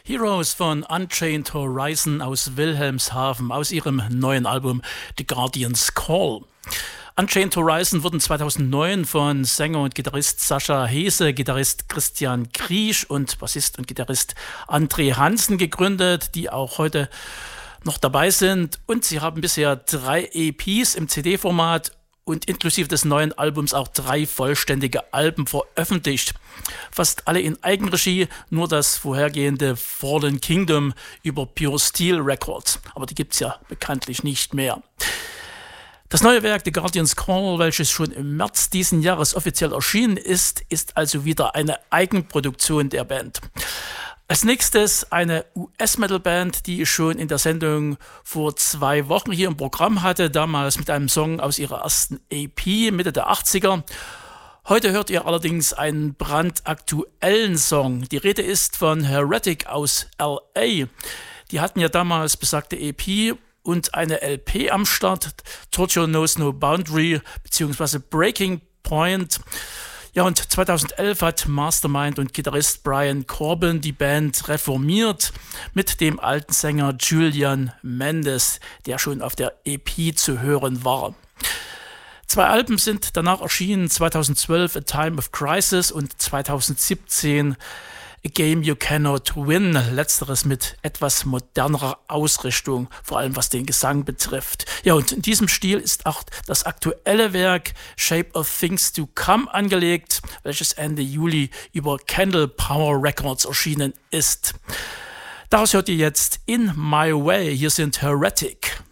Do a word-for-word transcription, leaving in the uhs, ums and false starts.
Heroes von Unchained Horizon aus Wilhelmshaven aus ihrem neuen Album The Guardian's Call. Unchained Horizon wurden zweitausendneun von Sänger und Gitarrist Sascha Hese, Gitarrist Christian Kriesch und Bassist und Gitarrist André Hansen gegründet, die auch heute noch dabei sind. Und sie haben bisher drei E Ps im C D-Format und inklusive des neuen Albums auch drei vollständige Alben veröffentlicht. Fast alle in Eigenregie, nur das vorhergehende Fallen Kingdom über Pure Steel Records. Aber die gibt es ja bekanntlich nicht mehr. Das neue Werk The Guardian's Call, welches schon im März diesen Jahres offiziell erschienen ist, ist also wieder eine Eigenproduktion der Band. Als nächstes eine U S-Metal-Band, die ich schon in der Sendung vor zwei Wochen hier im Programm hatte, damals mit einem Song aus ihrer ersten E P Mitte der achtziger. Heute hört ihr allerdings einen brandaktuellen Song. Die Rede ist von Heretic aus L A. Die hatten ja damals besagte E P und eine L P am Start, Torture Knows No Boundary bzw. Breaking Point. Ja, und zweitausendelf hat Mastermind und Gitarrist Brian Corbin die Band reformiert mit dem alten Sänger Julian Mendes, der schon auf der E P zu hören war. Zwei Alben sind danach erschienen, zweitausendzwölf A Time of Crisis und zweitausendsiebzehn A Game You Cannot Win, letzteres mit etwas modernerer Ausrichtung, vor allem was den Gesang betrifft. Ja, und in diesem Stil ist auch das aktuelle Werk Shape of Things to Come angelegt, welches Ende Juli über Candle Power Records erschienen ist. Daraus hört ihr jetzt In My Way, hier sind Heretic.